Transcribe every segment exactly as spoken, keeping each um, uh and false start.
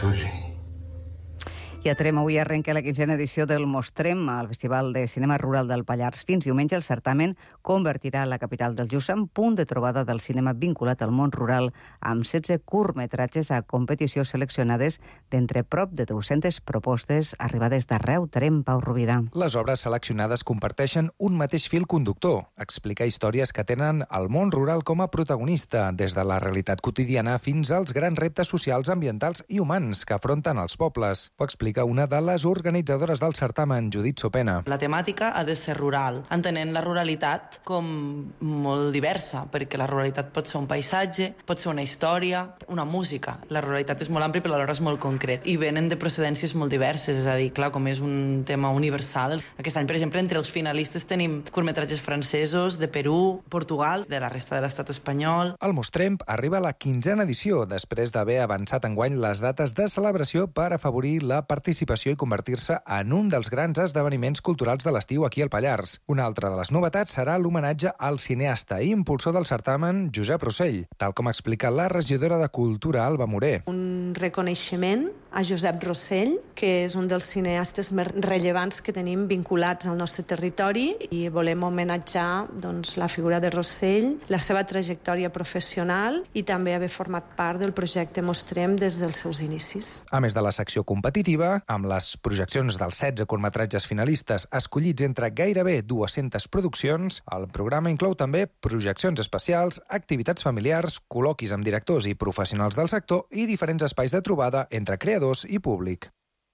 sushi. I a Trem avui arrenca la quinzena edició del Mostrem, al Festival de Cinema Rural del Pallars. Fins diumenge el certamen convertirà la capital del Lluçà en punt de trobada del cinema vinculat al món rural, amb setze curtmetratges a competició seleccionades d'entre prop de dues-centes propostes arribades d'arreu. Trem, Pau Rovira. Les obres seleccionades comparteixen un mateix fil conductor, explicar històries que tenen el món rural com a protagonista, des de la realitat quotidiana fins als grans reptes socials, ambientals i humans que afronten els pobles. Ho explica una de les organitzadores del certamen, Judit Sopena. La temàtica ha de ser rural, entenent la ruralitat com molt diversa, perquè la ruralitat pot ser un paisatge, pot ser una història, una música. La ruralitat és molt àmplia, però alhora és molt concret. I venen de procedències molt diverses, és a dir, clar, com és un tema universal. Aquest any, per exemple, entre els finalistes tenim curtmetratges francesos, de Perú, Portugal, de la resta de l'estat espanyol. El Mostrem arriba a la quinzena edició, després d'haver avançat enguany les dates de celebració per afavorir la participació i convertir-se en un dels grans esdeveniments culturals de l'estiu aquí al Pallars. Una altra de les novetats serà l'homenatge al cineasta i impulsor del certamen, Josep Rossell, tal com explica la regidora de Cultura, Alba Moré. Un reconeixement a Josep Rossell, que és un dels cineastes més rellevants que tenim vinculats al nostre territori, i volem homenatjar doncs, la figura de Rossell, la seva trajectòria professional i també haver format part del projecte Mostrem des dels seus inicis. A més de la secció competitiva, amb les projeccions dels setze curtmetratges finalistes escollits entre gairebé dues-centes produccions, el programa inclou també projeccions especials, activitats familiars, col·loquis amb directors i professionals del sector i diferents espais de trobada entre creadors i públic.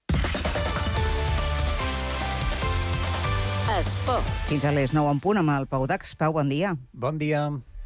Esport. Fins a les nou en punt amb el Pau Dax. Pau, bon dia. Bon dia.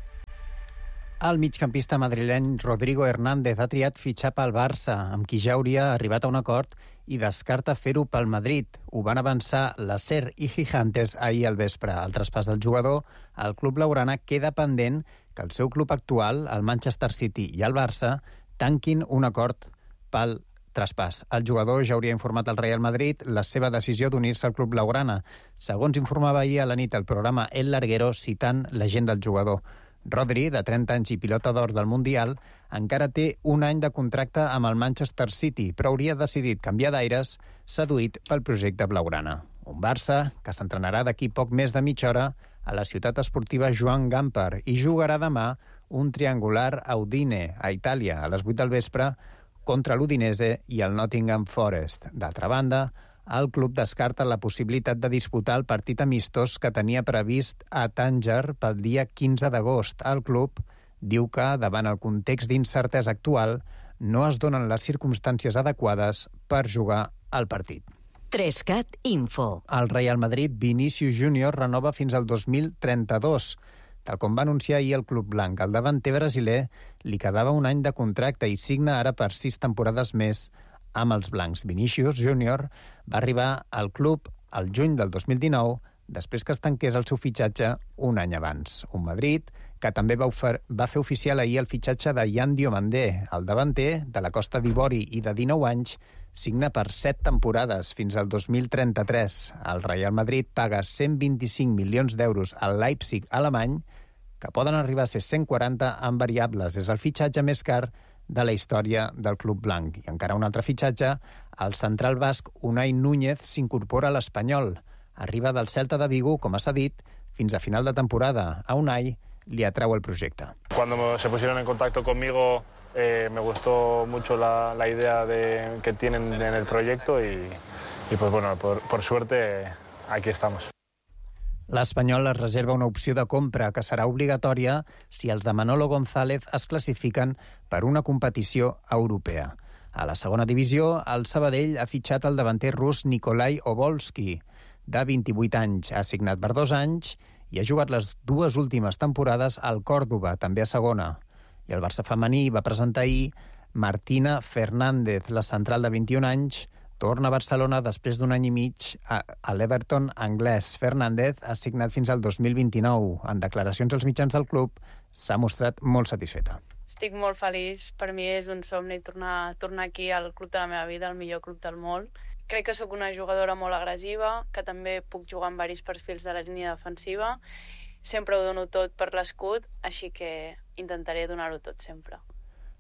El migcampista madrileny Rodrigo Hernández ha triat fitxar pel Barça, amb qui ja hauria arribat a un acord, i descarta fer-ho pel Madrid. Ho van avançar la SER i Gigantes ahir al vespre. Al traspàs del jugador, el club blaugrana queda pendent que el seu club actual, el Manchester City i el Barça, tanquin un acord pel traspàs. El jugador ja hauria informat al Real Madrid la seva decisió d'unir-se al club blaugrana, segons informava ahir a la nit el programa El Larguero, citant l'agent del jugador. Rodri, de trenta anys i pilota d'or del Mundial, encara té un any de contracte amb el Manchester City, però hauria decidit canviar d'aires, seduït pel projecte blaugrana. Un Barça que s'entrenarà d'aquí poc més de mitja hora a la ciutat esportiva Joan Gamper i jugarà demà un triangular a Udine, a Itàlia, a les vuit del vespre, contra l'Udinese i el Nottingham Forest. D'altra banda, el club descarta la possibilitat de disputar el partit amistós que tenia previst a Tànger pel dia quinze d'agost. El club diu que, davant el context d'incertesa actual, no es donen les circumstàncies adequades per jugar al partit. Trescat Info. El Real Madrid, Vinícius Júnior, renova fins al dos mil trenta-dos. Tal com va anunciar ahir el club blanc, el davanter brasiler li quedava un any de contracte i signa ara per sis temporades més amb els blancs. Vinícius Júnior va arribar al club al juny del dos mil dinou, després que es tanqués el seu fitxatge un any abans. Un Madrid que també va, ofer- va fer oficial ahir el fitxatge de Yan Diomandé. El davanter, de la Costa d'Ivori i de dinou anys, signa per set temporades fins al dos mil trenta-tres. El Real Madrid paga cent vint-i-cinc milions d'euros al Leipzig alemany, que poden arribar a ser cent quaranta en variables. És el fitxatge més car de la història del club blanc. I encara un altre fitxatge, el central basc Unai Núñez s'incorpora a l'Espanyol. Arriba del Celta de Vigo, com s'ha dit, fins a final de temporada. A Unai li atrau el projecte. Cuando se pusieron en contacto conmigo eh, me gustó mucho la, la idea de, que tienen en el proyecto y, y pues bueno, por, por suerte aquí estamos. L'Espanyol es reserva una opció de compra que serà obligatòria si els de Manolo González es classifiquen per una competició europea. A la segona divisió, el Sabadell ha fitxat el davanter rus Nikolai Obolski, de vint-i-vuit anys. Ha signat per dos anys i ha jugat les dues últimes temporades al Còrdova, també a segona. I el Barça femení va presentar ahir Martina Fernández, la central de vint-i-un anys, torna a Barcelona després d'un any i mig a, a l'Everton anglès. Fernández ha signat fins al dos mil vint-i-nou. En declaracions als mitjans del club s'ha mostrat molt satisfeta. Estic molt feliç. Per mi és un somni tornar, tornar aquí al club de la meva vida, el millor club del món. Crec que sóc una jugadora molt agressiva, que també puc jugar amb diversos perfils de la línia defensiva. Sempre ho dono tot per l'escut, així que intentaré donar-ho tot sempre.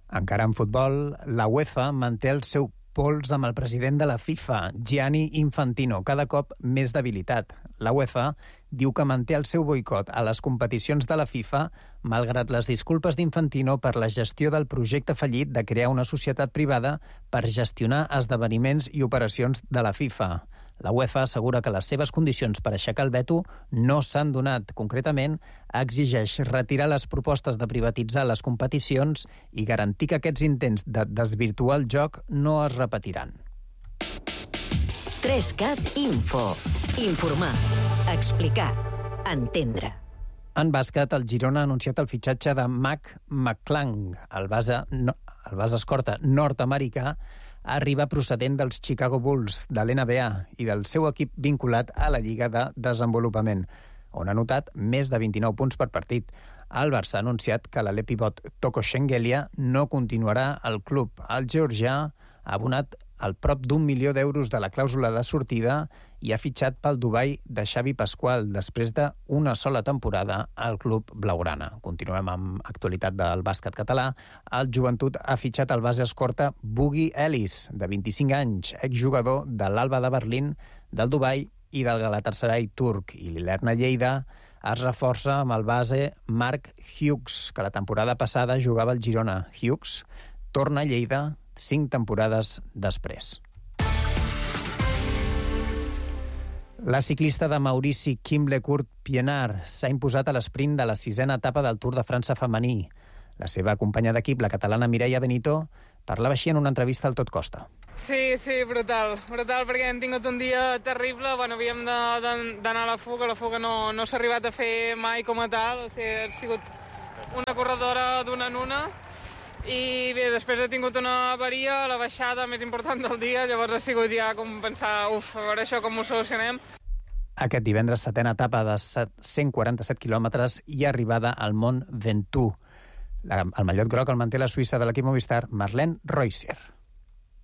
Encara en futbol, la UEFA manté el seu pols amb el president de la FIFA, Gianni Infantino, cada cop més debilitat. La UEFA diu que manté el seu boicot a les competicions de la FIFA malgrat les disculpes d'Infantino per la gestió del projecte fallit de crear una societat privada per gestionar esdeveniments i operacions de la FIFA. La UEFA assegura que les seves condicions per aixecar el veto no s'han donat. Concretament, exigeix retirar les propostes de privatitzar les competicions i garantir que aquests intents de desvirtuar el joc no es repetiran. tres cat Info. Informar, explicar, entendre. En bàsquet, el Girona ha anunciat el fitxatge de Mac McClung, el base, no, el base escorta nord-americà, arriba procedent dels Chicago Bulls, de l'N B A i del seu equip vinculat a la Lliga de Desenvolupament, on ha notat més de vint-i-nou punts per partit. El Barça ha anunciat que l'alè pivot Toko Shengelia no continuarà al club. El georgià ha abonat al prop d'un milió d'euros de la clàusula de sortida i ha fitxat pel Dubai de Xavi Pasqual després d'una sola temporada al club blaugrana. Continuem amb actualitat del bàsquet català. El Joventut ha fitxat el base escorta Boogie Ellis, de vint-i-cinc anys, exjugador de l'Alba de Berlín, del Dubai i del Galatasaray turc. I l'Ilerna Lleida es reforça amb el base Mark Hughes, que la temporada passada jugava al Girona. Hughes torna a Lleida cinc temporades després. La ciclista de Maurici Kimble-Court Pienaar s'ha imposat a l'esprint de la sisena etapa del Tour de França femení. La seva companya d'equip, la catalana Mireia Benito, parlava així en una entrevista al Tot Costa. Sí, sí, brutal, brutal, perquè hem tingut un dia terrible, bueno, havíem d'anar a la fuga, la fuga no, no s'ha arribat a fer mai com a tal, o sigui, ha sigut una corredora d'una en una, i bé, després he tingut una avaria, la baixada més important del dia, llavors ha sigut ja com pensar, uf, a veure això com ho solucionem. Aquest divendres, setena etapa de cent quaranta-set quilòmetres i arribada al Mont Ventoux. El mallot groc el manté la suïssa de l'equip Movistar, Marlene Reusser.